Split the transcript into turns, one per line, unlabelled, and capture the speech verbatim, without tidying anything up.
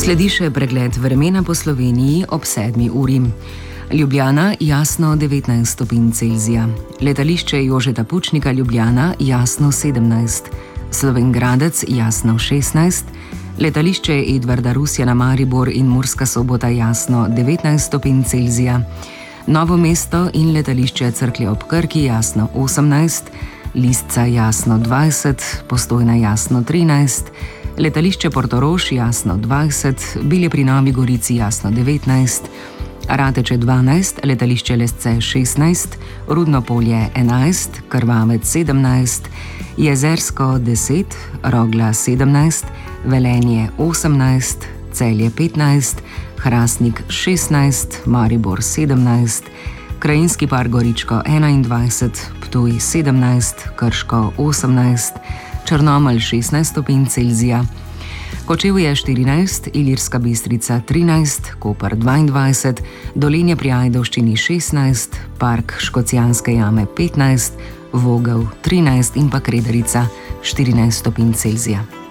Sledi še pregled vremena po Sloveniji ob sedmi uri. Ljubljana jasno devetnajst stopinj Celzija, letališče Jožeta Pučnika Ljubljana jasno sedemnajst, Slovenj Gradec jasno šestnajst, letališče Edvarda Rusjana Maribor in Murska Sobota jasno devetnajst stopinj Celzija, Novo mesto in letališče Cerklje ob Krki jasno osemnajst, Lisca jasno dvajset, Postojna jasno trinajst, letališče Portorož jasno dvajset, Bilje pri Novi Gorici jasno devetnajst, Rateče dvanajst, letališče Lesce šestnajst, Rudno Polje enajst, Krvavec sedemnajst, Jezersko deset, Rogla sedemnajst, Velenje osemnajst, Celje petnajst, Hrastnik šestnajst, Maribor sedemnajst, Krajinski park Goričko enaindvajset, Ptuj sedemnajst, Krško osemnajst, Črnomelj šestnajst stopinj Celzija, Kočevje štirinajst, Ilirska Bistrica trinajst, Koper dvaindvajset, Dolenje pri Ajdovščini šestnajst, Park Škocjanske jame petnajst, Vogel trinajst in pa Kredarica štirinajst stopinj Celzija.